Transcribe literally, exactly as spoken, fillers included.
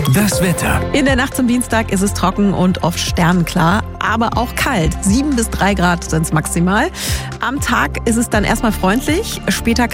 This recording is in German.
Das Wetter. In der Nacht zum Dienstag ist es trocken und oft sternenklar, aber auch kalt. Sieben bis drei Grad sind es maximal. Am Tag ist es dann erstmal freundlich. Später